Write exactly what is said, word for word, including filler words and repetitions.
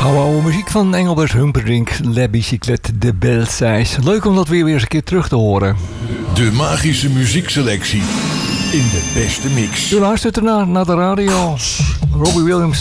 Oude muziek van Engelbert Humperdinck, La Bicyclette de Belsaïs. Leuk om dat weer, weer eens een keer terug te horen. De magische muziekselectie in de beste mix. U luistert ernaar naar de radio. Robbie Williams